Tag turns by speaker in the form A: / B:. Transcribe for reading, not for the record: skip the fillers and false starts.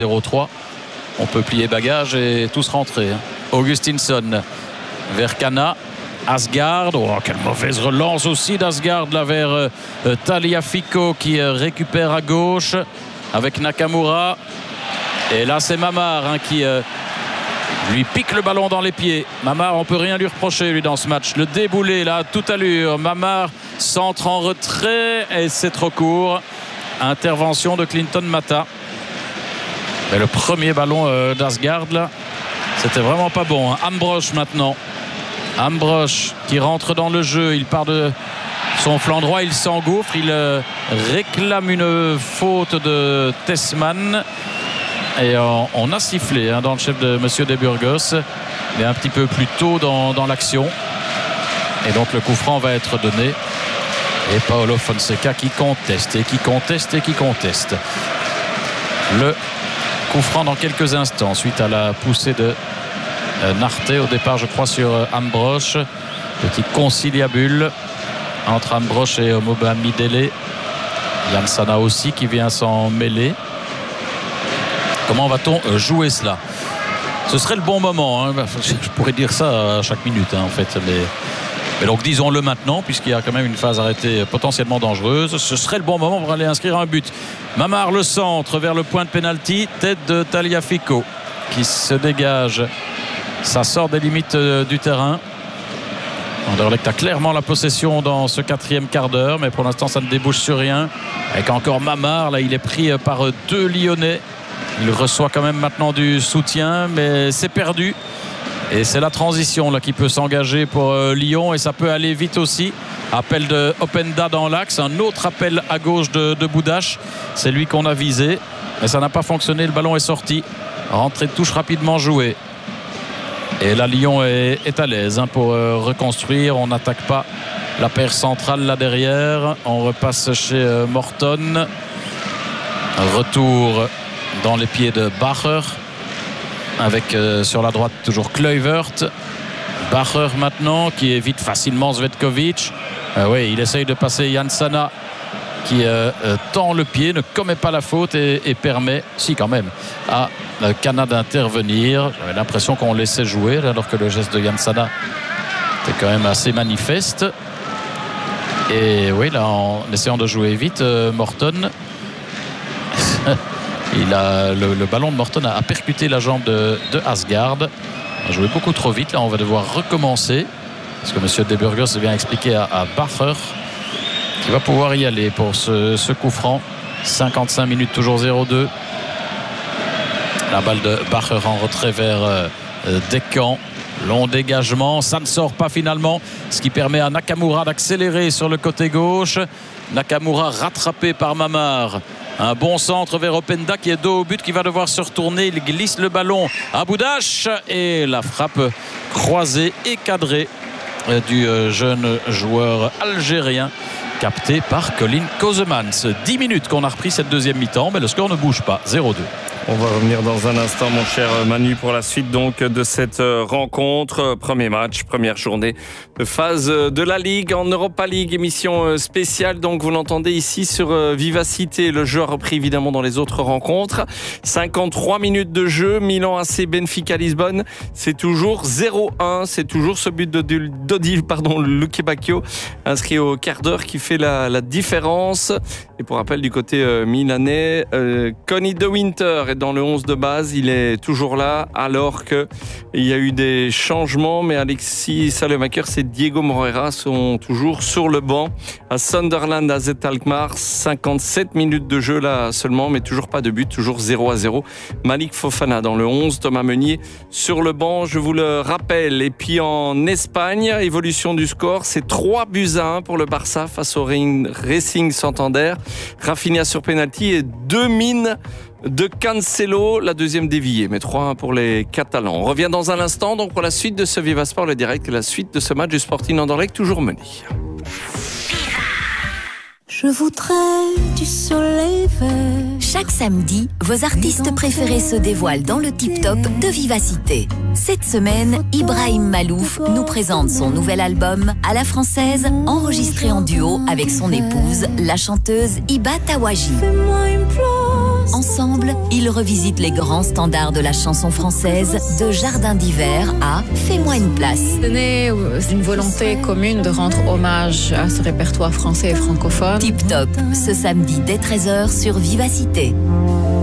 A: 0-3. On peut plier bagage et tous rentrer. Augustinsson vers Cana. Asgard, oh quelle mauvaise relance aussi d'Asgard là vers Tagliafico qui récupère à gauche avec Nakamura. Et là c'est Mamar qui lui pique le ballon dans les pieds. Mamar, on peut rien lui reprocher lui dans ce match. Le déboulé là, toute allure. Mamar centre en retrait et c'est trop court. Intervention de Clinton Mata. Et le premier ballon d'Asgard là, c'était vraiment pas bon. Ambrosch maintenant. Ambrosch qui rentre dans le jeu, il part de son flanc droit, il s'engouffre, il réclame une faute de Tessmann et on a sifflé dans le chef de Monsieur De Burgos, mais un petit peu plus tôt dans l'action, et donc le coup franc va être donné et Paulo Fonseca qui conteste et qui conteste et qui conteste le coup franc dans quelques instants suite à la poussée de Narte au départ, je crois, sur Ambrosch. Petit conciliabule entre Ambrosch et Omobamidele. Jansana aussi qui vient s'en mêler. Comment va-t-on jouer cela? Ce serait le bon moment. Je pourrais dire ça à chaque minute en fait. Mais donc disons-le maintenant, puisqu'il y a quand même une phase arrêtée potentiellement dangereuse. Ce serait le bon moment pour aller inscrire un but. Mamar le centre vers le point de pénalty. Tête de Tagliafico qui se dégage. Ça sort des limites du terrain. Anderlecht a clairement la possession dans ce quatrième quart d'heure, mais pour l'instant ça ne débouche sur rien. Avec encore Mamar, là il est pris par deux Lyonnais. Il reçoit quand même maintenant du soutien, mais c'est perdu. Et c'est la transition là qui peut s'engager pour Lyon, et ça peut aller vite aussi. Appel de Openda dans l'axe, un autre appel à gauche de Boudache. C'est lui qu'on a visé, mais ça n'a pas fonctionné, le ballon est sorti. Rentrée de touche rapidement jouée. Et là Lyon est à l'aise pour reconstruire. On n'attaque pas la paire centrale là derrière. On repasse chez Morton. Retour dans les pieds de Bacher avec sur la droite toujours Kluivert. Bacher maintenant qui évite facilement Zvetkovic. Oui, il essaye de passer Jansana qui tend le pied, ne commet pas la faute et permet, si quand même, à Cana d'intervenir. J'avais l'impression qu'on laissait jouer alors que le geste de Jansana était quand même assez manifeste. Et oui, là en essayant de jouer vite, Morton le ballon de Morton a percuté la jambe de Asgard. On a joué beaucoup trop vite, là on va devoir recommencer parce que monsieur De Burgos vient expliquer à Bacher qui va pouvoir y aller pour ce coup franc. 55 minutes, toujours 0-2. La balle de Bacher en retrait vers Descamps. Long dégagement, ça ne sort pas finalement, ce qui permet à Nakamura d'accélérer sur le côté gauche. Nakamura rattrapé par Mamar. Un bon centre vers Openda qui est dos au but, qui va devoir se retourner. Il glisse le ballon à Boudache et la frappe croisée et cadrée du jeune joueur algérien capté par Colin Kozemans. 10 minutes qu'on a repris cette deuxième mi-temps, mais le score ne bouge pas, 0-2.
B: On va revenir dans un instant, mon cher Manu, pour la suite donc de cette rencontre. Premier match, première journée de phase de la Ligue en Europa League, émission spéciale. Donc vous l'entendez ici sur Vivacité. Le jeu a repris évidemment dans les autres rencontres. 53 minutes de jeu, Milan AC Benfica Lisbonne. C'est toujours 0-1. C'est toujours ce but d'Odile, Luque Bacchio, inscrit au quart d'heure, qui fait la différence. Et pour rappel, du côté milanais, Conny De Winter est dans le 11 de base. Il est toujours là alors qu'il y a eu des changements. Mais Alexis Salemaker et Diego Moreira sont toujours sur le banc. À Sunderland, AZ Alkmaar, 57 minutes de jeu là seulement, mais toujours pas de but, toujours 0-0. Malik Fofana dans le 11, Thomas Meunier sur le banc, je vous le rappelle. Et puis en Espagne, évolution du score, c'est 3-1 pour le Barça face au Racing Santander. Rafinha sur penalty et 2 mines de Cancelo, la deuxième déviée, mais 3-1 pour les Catalans. On revient dans un instant donc pour la suite de ce Viva Sport, le direct et la suite de ce match du Sporting Anderlecht, toujours mené.
C: Je voudrais du soleil vert.
D: Chaque samedi, vos artistes préférés se dévoilent dans le tip-top de Vivacité. Cette semaine, Ibrahim Malouf nous présente son nouvel album à la française, enregistré en duo avec son épouse, la chanteuse Iba Tawaji.
C: Fais-moi une fleur.
D: Ensemble, ils revisitent les grands standards de la chanson française, de Jardin d'hiver à Fais-moi une place.
E: C'est né d'une volonté commune de rendre hommage à ce répertoire français et francophone.
D: Tip Top, ce samedi dès 13h sur Vivacité.